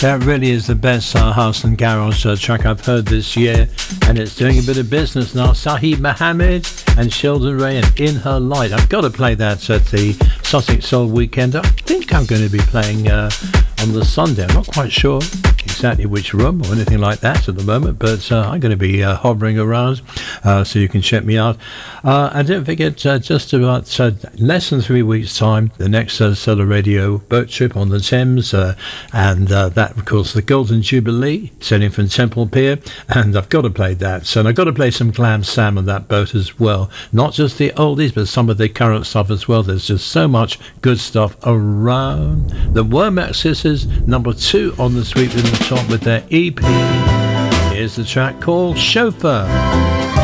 That really is the best house and garage track I've heard this year, and it's doing a bit of business now. Saheed Mohammed and Sheldon Ray and In Her Light. I've got to play that at the Sussex Soul Weekend. I think I'm going to be playing on the Sunday. I'm not quite sure exactly which room or anything like that at the moment, but I'm going to be hovering around, so you can check me out. And don't forget, just about less than 3 weeks' time, the next Solar Radio boat trip on the Thames, and that, of course, the Golden Jubilee, sailing from Temple Pier, and I've got to play that. So I've got to play some Clam Sam on that boat as well. Not just the oldies, but some of the current stuff as well. There's just so much good stuff around. The Womack Sisters, number 2 on the sweep in the top with their EP. Here's the track called Chauffeur.